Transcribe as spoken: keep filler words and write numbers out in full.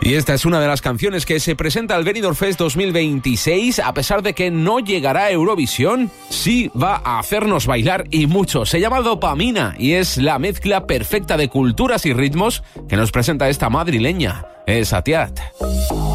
Y esta es una de las canciones que se presenta al Benidorm Fest dos mil veintiséis. A pesar de que no llegará a Eurovisión, sí va a hacernos bailar y mucho. Se llama Dopamina y es la mezcla perfecta de culturas y ritmos que nos presenta esta madrileña, es Atiat.